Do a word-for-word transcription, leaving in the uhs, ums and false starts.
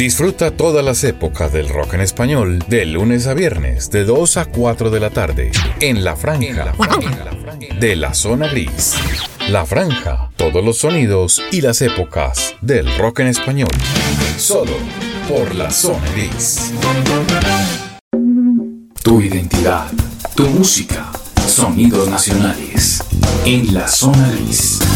Disfruta todas las épocas del rock en español de lunes a viernes de dos a cuatro de la tarde en La Franja de la Zona Gris. La Franja, todos los sonidos y las épocas del rock en español. Solo por La Zona Gris. Tu identidad, tu música, sonidos nacionales en La Zona Gris.